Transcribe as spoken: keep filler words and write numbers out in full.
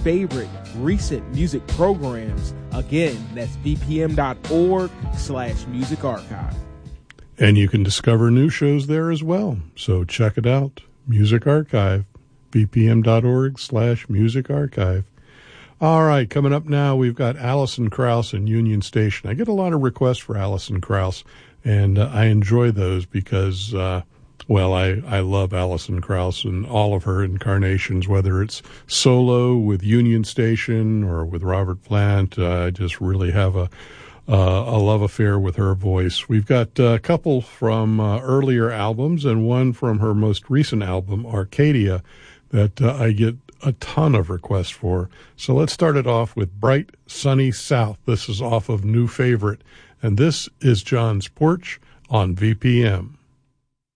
favorite recent music programs. Again, that's vpm.org slash music archive. And you can discover new shows there as well. So check it out. Music Archive, vpm.org slash music archive. All right, coming up now, we've got Alison Krauss and Union Station. I get a lot of requests for Alison Krauss, and uh, I enjoy those because, uh, well, I, I love Alison Krauss and all of her incarnations, whether it's solo with Union Station or with Robert Plant. Uh, I just really have a uh, a love affair with her voice. We've got a couple from uh, earlier albums and one from her most recent album, Arcadia, that uh, I get a ton of requests for. So let's start it off with Bright Sunny South. This is off of New Favorite, and this is John's Porch on V P M.